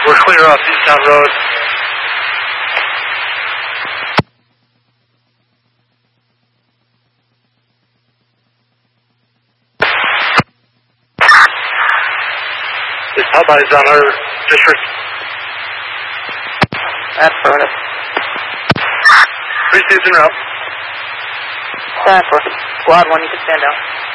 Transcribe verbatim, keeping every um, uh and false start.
We're clear off Easttown Road. This hub is on our district. Affirmative. Three states en route. Ten four. Squad one, you can stand out.